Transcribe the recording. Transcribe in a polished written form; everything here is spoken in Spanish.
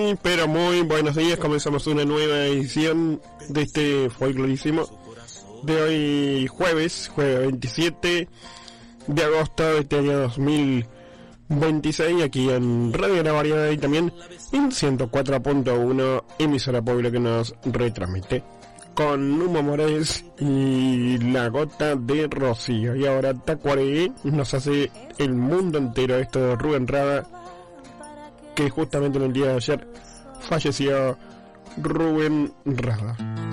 Muy, pero muy buenos días. Comenzamos una nueva edición de este folclorísimo de hoy jueves 27 de agosto de este año 2026, aquí en Radio La Variedad y también en 104.1, emisora Pueblo, que nos retransmite con Humo Morales y La Gota de Rocío. Y ahora Tacuaré nos hace el mundo entero. Esto de Rubén Rada, que justamente en el día de ayer falleció Rubén Rada.